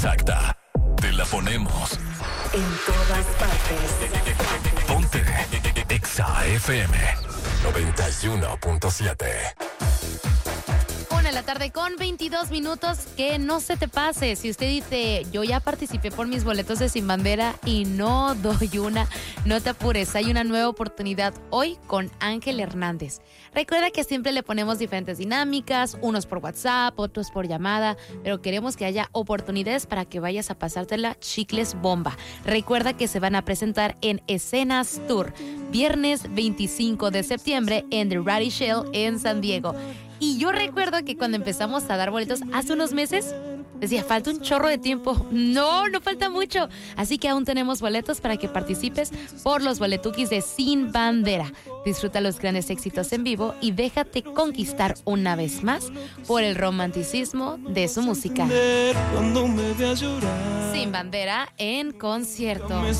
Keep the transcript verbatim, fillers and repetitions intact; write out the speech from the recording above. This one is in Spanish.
Exacta. Te la ponemos en todas partes. Ponte Exa F M noventa y uno punto siete. Una de la tarde con veintidós minutos. Que no se te pase. Si usted dice, yo ya participé por mis boletos de Sin Bandera y no doy una, no te apures. Hay una nueva oportunidad hoy con Ángel Hernández. Recuerda que siempre le ponemos diferentes dinámicas, unos por WhatsApp, otros por llamada, pero queremos que haya oportunidades para que vayas a pasártela chicles bomba. Recuerda que se van a presentar en Escenas Tour, viernes veinticinco de septiembre en The Ratty Shell en San Diego. Y yo recuerdo que cuando empezamos a dar boletos hace unos meses, decía, falta un chorro de tiempo. No, no falta mucho. Así que aún tenemos boletos para que participes por los boletukis de Sin Bandera. Disfruta los grandes éxitos en vivo y déjate conquistar una vez más por el romanticismo de su música. Sin Bandera en concierto.